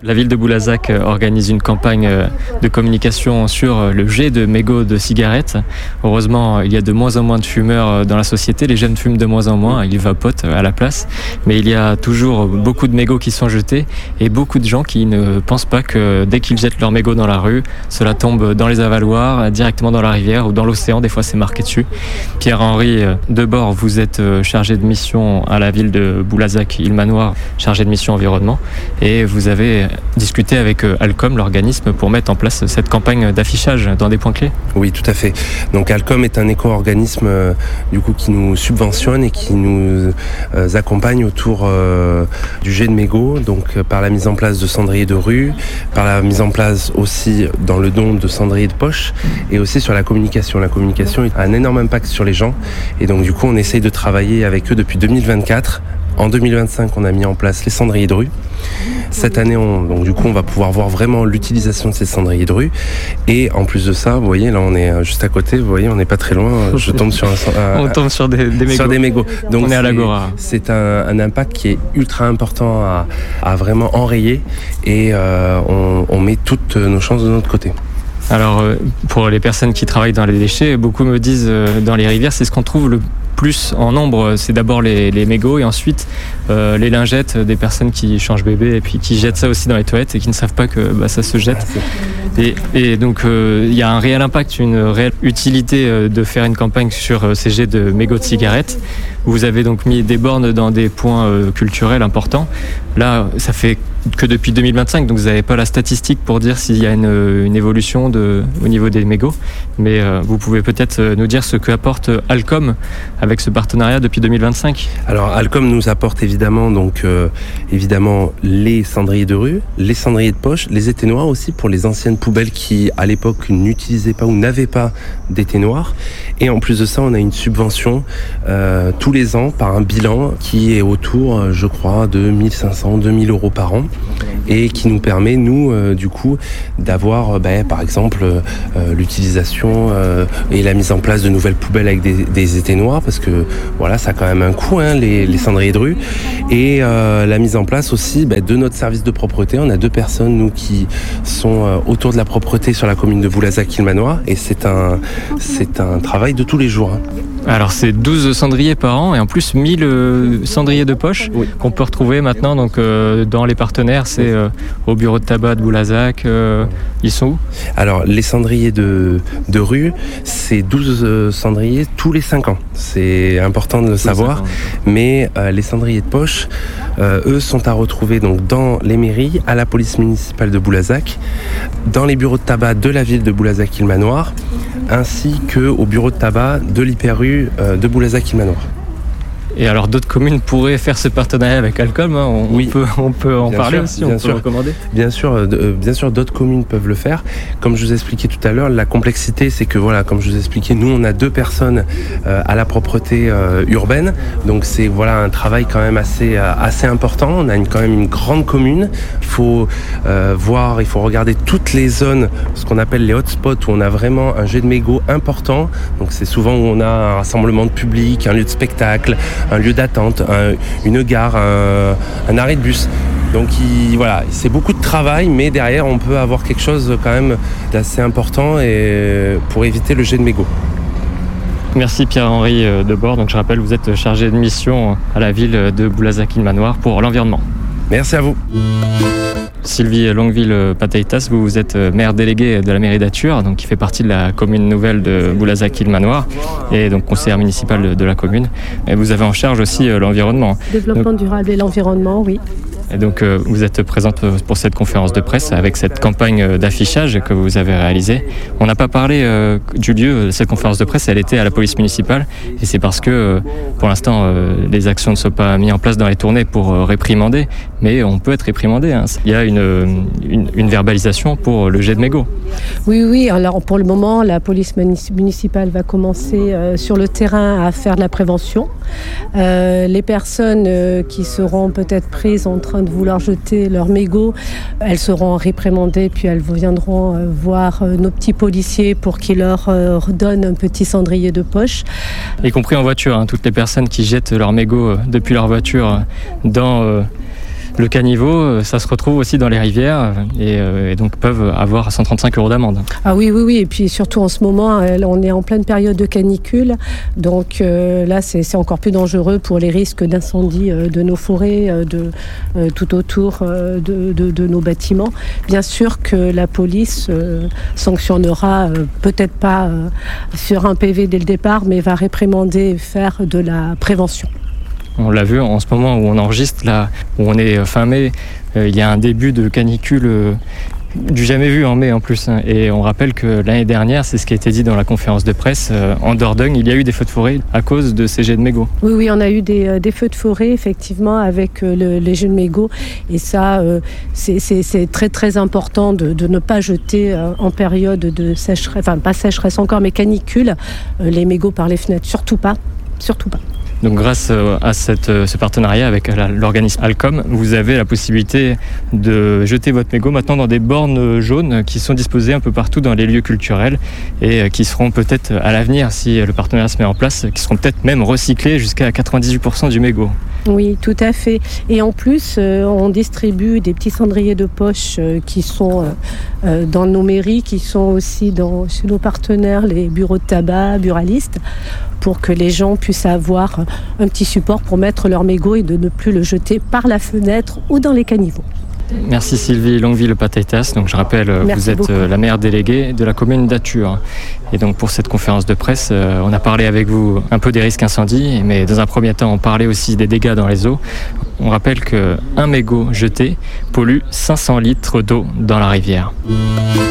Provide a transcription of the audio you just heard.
La ville de Boulazac organise une campagne de communication sur le jet de mégots de cigarettes. Heureusement, il y a de moins en moins de fumeurs dans la société. Les jeunes fument de moins en moins, ils vapotent à la place. Mais il y a toujours beaucoup de mégots qui sont jetés et beaucoup de gens qui ne pensent pas que dès qu'ils jettent leurs mégots dans la rue, cela tombe dans les avaloirs, directement dans la rivière ou dans l'océan. Des fois, c'est marqué dessus. Pierre-Henri Debord, vous êtes chargé de mission à la ville de Boulazac-Île-Manoir, chargé de mission environnement. Et vous avez discuté avec Alcom, l'organisme, pour mettre en place cette campagne d'affichage dans des points clés. Oui, tout à fait. Donc Alcom est un éco-organisme qui nous subventionne et qui nous accompagne autour du jet de mégots, donc par la mise en place de cendriers de rue, par la mise en place aussi dans le don de cendriers de poche et aussi sur la communication. La communication a un énorme impact sur les gens et donc du coup on essaye de travailler avec eux depuis 2024. En 2025, on a mis en place les cendriers de rue. Cette année, on va pouvoir voir vraiment l'utilisation de ces cendriers de rue. Et en plus de ça, vous voyez, là, on est juste à côté. Vous voyez, on n'est pas très loin. Je tombe sur on tombe sur des mégots. Sur des mégots. Donc, on est à l'Agora. C'est un impact qui est ultra important à vraiment enrayer. Et on met toutes nos chances de notre côté. Alors, pour les personnes qui travaillent dans les déchets, beaucoup me disent dans les rivières, c'est ce qu'on trouve le plus en nombre, c'est d'abord les mégots et ensuite les lingettes des personnes qui changent bébé et puis qui jettent ça aussi dans les toilettes et qui ne savent pas que ça se jette. Et donc il y a un réel impact, une réelle utilité de faire une campagne sur ces jets de mégots de cigarettes. Vous avez donc mis des bornes dans des points culturels importants. Là, ça fait que depuis 2025, donc vous n'avez pas la statistique pour dire s'il y a une évolution au niveau des mégots. Mais vous pouvez peut-être nous dire ce qu'apporte Alcom avec ce partenariat depuis 2025. Alors Alcom nous apporte évidemment les cendriers de rue, les cendriers de poche, les éteignoirs aussi pour les anciennes poubelles qui à l'époque n'utilisaient pas ou n'avaient pas d'éteignoir. Et en plus de ça, on a une subvention tous les ans par un bilan qui est autour, je crois, de 1500, 2000 euros par an et qui nous permet, nous, d'avoir, par exemple, l'utilisation et la mise en place de nouvelles poubelles avec des éteignoirs parce que, voilà, ça a quand même un coût, les cendriers de rue. Et la mise en place aussi de notre service de propreté. On a 2 personnes, nous, qui sont autour de la propreté sur la commune de Boulazac-Île-Manoir et c'est un travail de tous les jours. Alors c'est 12 cendriers par an et en plus 1000 cendriers de poche qu'on peut retrouver maintenant donc, dans les partenaires. C'est au bureau de tabac de Boulazac. Ils sont où ? Alors les cendriers de rue, c'est 12 cendriers tous les 5 ans. C'est important de le savoir. Mais les cendriers de poche, eux, sont à retrouver donc, dans les mairies, à la police municipale de Boulazac, dans les bureaux de tabac de la ville de Boulazac-Île-Manoir, ainsi qu'au bureau de tabac de l'Hyper-Rue de Boulazac-Île-Manoir. Et alors d'autres communes pourraient faire ce partenariat avec Alcom, on peut en parler aussi, on peut le recommander. Bien sûr, d'autres communes peuvent le faire. Comme je vous expliquais tout à l'heure, la complexité, c'est que comme je vous expliquais, nous on a 2 personnes à la propreté urbaine, donc c'est un travail quand même assez important. On a quand même une grande commune. Il faut regarder toutes les zones, ce qu'on appelle les hotspots, où on a vraiment un jet de mégots important. Donc c'est souvent où on a un rassemblement de public, un lieu de spectacle, un lieu d'attente, une gare, un arrêt de bus. Donc c'est beaucoup de travail, mais derrière on peut avoir quelque chose quand même d'assez important et pour éviter le jet de mégots. Merci Pierre-Henri Debord. Donc je rappelle, vous êtes chargé de mission à la ville de Boulazac-Île-Manoir pour l'environnement. Merci à vous. Sylvie Longueville-Pateitas, vous êtes maire déléguée de la mairie d'Ature, donc qui fait partie de la commune nouvelle de Boulazac-Île-Manoir et donc conseillère municipale de la commune. Et vous avez en charge aussi l'environnement. Développement durable et l'environnement, oui. Et donc vous êtes présente pour cette conférence de presse avec cette campagne d'affichage que vous avez réalisée. On n'a pas parlé du lieu de cette conférence de presse, elle était à la police municipale et c'est parce que pour l'instant les actions ne sont pas mises en place dans les tournées pour réprimander, mais on peut être réprimandé. Il y a une verbalisation pour le jet de mégots. Oui, alors pour le moment la police municipale va commencer sur le terrain à faire de la prévention. Les personnes qui seront peut-être prises en train de vouloir jeter leurs mégots, elles seront réprimandées puis elles viendront voir nos petits policiers pour qu'ils leur donnent un petit cendrier de poche. Y compris en voiture, toutes les personnes qui jettent leurs mégots depuis leur voiture dans Le caniveau, ça se retrouve aussi dans les rivières et donc peuvent avoir 135 € d'amende. Ah oui, et puis surtout en ce moment, on est en pleine période de canicule, donc là c'est encore plus dangereux pour les risques d'incendie de nos forêts, tout autour de nos bâtiments. Bien sûr que la police sanctionnera peut-être pas sur un PV dès le départ, mais va réprimander et faire de la prévention. On l'a vu en ce moment où on enregistre, là où on est fin mai, il y a un début de canicule du jamais vu en mai en plus. Et on rappelle que l'année dernière, c'est ce qui a été dit dans la conférence de presse, en Dordogne, il y a eu des feux de forêt à cause de ces jets de mégots. Oui, on a eu des feux de forêt effectivement avec les jets de mégots. Et ça, c'est très très important de ne pas jeter en période de sécheresse, enfin pas sécheresse encore, mais canicule, les mégots par les fenêtres. Surtout pas. Donc grâce à ce partenariat avec l'organisme Alcom, vous avez la possibilité de jeter votre mégot maintenant dans des bornes jaunes qui sont disposées un peu partout dans les lieux culturels et qui seront peut-être à l'avenir, si le partenariat se met en place, qui seront peut-être même recyclés jusqu'à 98% du mégot. Oui, tout à fait. Et en plus, on distribue des petits cendriers de poche qui sont dans nos mairies, qui sont aussi chez nos partenaires, les bureaux de tabac, buralistes, pour que les gens puissent avoir un petit support pour mettre leur mégot et de ne plus le jeter par la fenêtre ou dans les caniveaux. Merci Sylvie, longue vie le Pataitas. Donc je rappelle, vous êtes la maire déléguée de la commune d'Ature. Et donc pour cette conférence de presse, on a parlé avec vous un peu des risques incendies, mais dans un premier temps, on parlait aussi des dégâts dans les eaux. On rappelle qu'un mégot jeté pollue 500 litres d'eau dans la rivière.